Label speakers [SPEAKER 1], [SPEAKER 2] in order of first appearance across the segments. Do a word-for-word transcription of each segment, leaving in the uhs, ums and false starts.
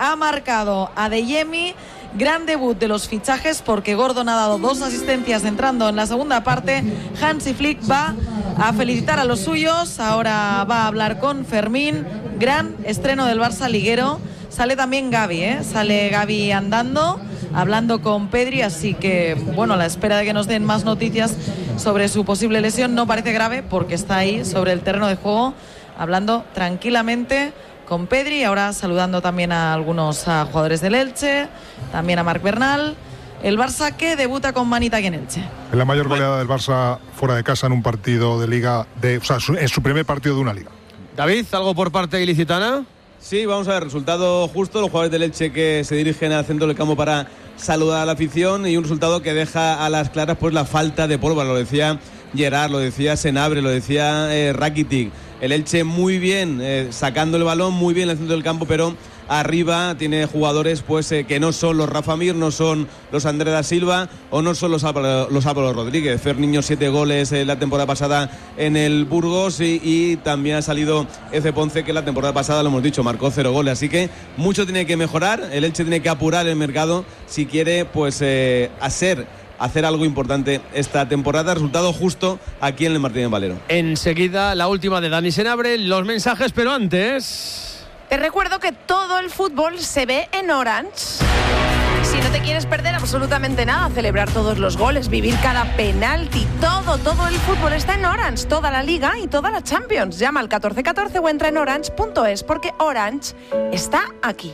[SPEAKER 1] ha marcado Adeyemi. Gran debut de los fichajes porque Gordon ha dado dos asistencias entrando en la segunda parte. Hansi Flick va a felicitar a los suyos, ahora va a hablar con Fermín. Gran estreno del Barça liguero. Sale también Gavi, ¿eh? Sale Gavi andando, hablando con Pedri, así que, bueno, a la espera de que nos den más noticias sobre su posible lesión. No parece grave porque está ahí sobre el terreno de juego, hablando tranquilamente con Pedri, ahora saludando también a algunos a jugadores del Elche, también a Marc Bernal. El Barça que debuta con manita aquí en Elche.
[SPEAKER 2] Es la mayor goleada del Barça fuera de casa en un partido de liga, de, o sea, en su primer partido de una liga.
[SPEAKER 3] David, ¿algo por parte ilicitana?
[SPEAKER 4] Sí, vamos a ver, resultado justo, los jugadores del Elche que se dirigen al centro del campo para saludar a la afición, y un resultado que deja a las claras pues la falta de pólvora, lo decía Gerard, lo decía Senabre, lo decía eh, Rakitic. El Elche muy bien eh, sacando el balón, muy bien en el centro del campo, pero arriba tiene jugadores pues eh, que no son los Rafa Mir, no son los Andrés da Silva o no son los Álvaro, los Álvaro Rodríguez. Ferniño, siete goles eh, la temporada pasada en el Burgos, y, y también ha salido Eze Ponce, que la temporada pasada, lo hemos dicho, marcó cero goles. Así que mucho tiene que mejorar, el Elche tiene que apurar el mercado si quiere pues eh, hacer... hacer algo importante esta temporada. Resultado justo aquí en el Martínez Valero.
[SPEAKER 3] Enseguida la última de Dani Senabre, los mensajes, pero antes...
[SPEAKER 5] Te recuerdo que todo el fútbol se ve en Orange. Si no te quieres perder absolutamente nada, celebrar todos los goles, vivir cada penalti, todo, todo el fútbol está en Orange, toda la Liga y toda la Champions. Llama al catorce catorce o entra en orange punto es porque Orange está aquí.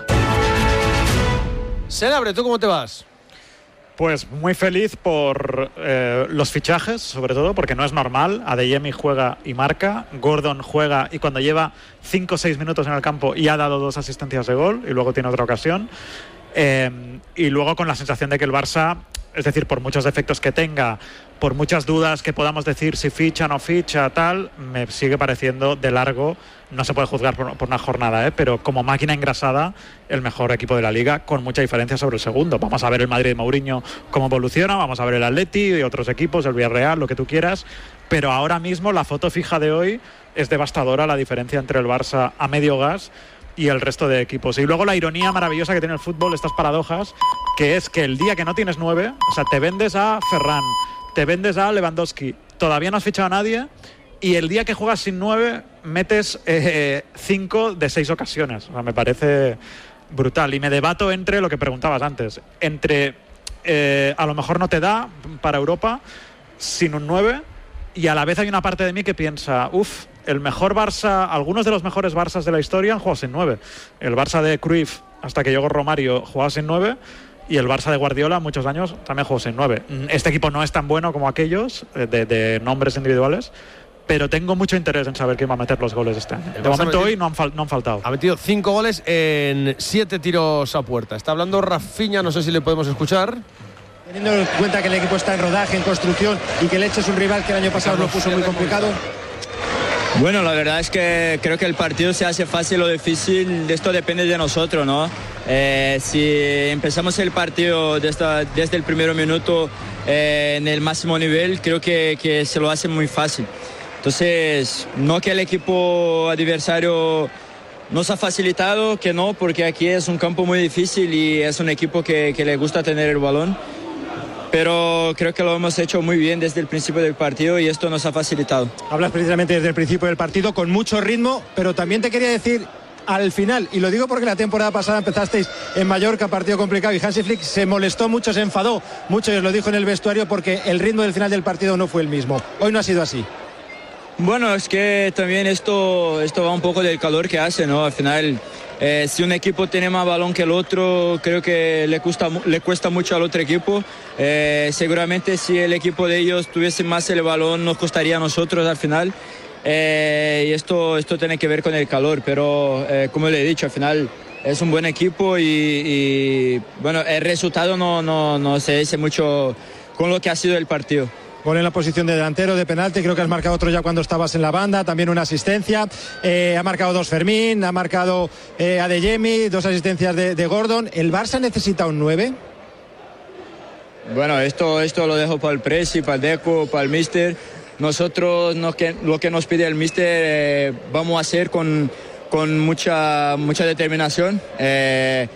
[SPEAKER 3] Senabre, ¿tú cómo te vas?
[SPEAKER 6] Pues muy feliz por eh, los fichajes, sobre todo, porque no es normal. Adeyemi juega y marca, Gordon juega y cuando lleva cinco o seis minutos en el campo y ha dado dos asistencias de gol y luego tiene otra ocasión. Eh, y luego con la sensación de que el Barça, es decir, por muchos defectos que tenga, por muchas dudas que podamos decir si ficha o no ficha, tal, me sigue pareciendo de largo, no se puede juzgar por, por una jornada, ¿eh? Pero como máquina engrasada, el mejor equipo de la Liga, con mucha diferencia sobre el segundo. Vamos a ver el Madrid de Mourinho cómo evoluciona, vamos a ver el Atleti y otros equipos, el Villarreal, lo que tú quieras, pero ahora mismo la foto fija de hoy es devastadora, la diferencia entre el Barça a medio gas y el resto de equipos. Y luego la ironía maravillosa que tiene el fútbol, estas paradojas, que es que el día que no tienes nueve, o sea, te vendes a Ferran, te vendes a Lewandowski, todavía no has fichado a nadie, y el día que juegas sin nueve metes eh, cinco de seis ocasiones. O sea, me parece brutal. Y me debato entre lo que preguntabas antes, entre eh, a lo mejor no te da para Europa sin un nueve, y a la vez hay una parte de mí que piensa, uff, el mejor Barça, algunos de los mejores Barças de la historia han jugado sin nueve. El Barça de Cruyff, hasta que llegó Romario, jugaba sin nueve, y el Barça de Guardiola, muchos años, también jugó sin nueve. Este equipo no es tan bueno como aquellos, de, de nombres individuales, pero tengo mucho interés en saber quién va a meter los goles este año. De momento metido, hoy no han, fal, no han faltado.
[SPEAKER 3] Ha metido cinco goles en siete tiros a puerta. Está hablando Rafinha, no sé si le podemos escuchar.
[SPEAKER 7] Teniendo en cuenta que el equipo está en rodaje, en construcción, y que el Elche es un rival que el año pasado lo puso muy complicado.
[SPEAKER 8] Bueno, la verdad es que creo que el partido se hace fácil o difícil, esto depende de nosotros, ¿no? Eh, si empezamos el partido desde, desde el primer minuto eh, en el máximo nivel, creo que, que se lo hace muy fácil. Entonces, no que el equipo adversario nos ha facilitado, que no, porque aquí es un campo muy difícil y es un equipo que, que le gusta tener el balón. Pero creo que lo hemos hecho muy bien desde el principio del partido y esto nos ha facilitado.
[SPEAKER 7] Hablas precisamente desde el principio del partido con mucho ritmo, pero también te quería decir al final, y lo digo porque la temporada pasada empezasteis en Mallorca, partido complicado, y Hansi Flick se molestó mucho, se enfadó mucho, y os lo dijo en el vestuario, porque el ritmo del final del partido no fue el mismo. Hoy no ha sido así.
[SPEAKER 8] Bueno, es que también esto, esto va un poco del calor que hace, ¿no? Al final, eh, si un equipo tiene más balón que el otro, creo que le cuesta, le cuesta mucho al otro equipo. Eh, seguramente si el equipo de ellos tuviese más el balón, nos costaría a nosotros al final. Eh, y esto, esto tiene que ver con el calor, pero eh, como le he dicho, al final es un buen equipo y, y bueno, el resultado no, no, no se dice mucho con lo que ha sido el partido.
[SPEAKER 7] Gol en la posición de delantero, de penalti, creo que has marcado otro ya cuando estabas en la banda, también una asistencia, eh, ha marcado dos Fermín, ha marcado eh, Adeyemi, dos asistencias de, de Gordon. ¿El Barça necesita un nueve?
[SPEAKER 8] Bueno, esto, esto lo dejo para el Presi, para el Deco, para el Mister. Nosotros no, que, lo que nos pide el Mister eh, vamos a hacer con, con mucha, mucha determinación. Eh,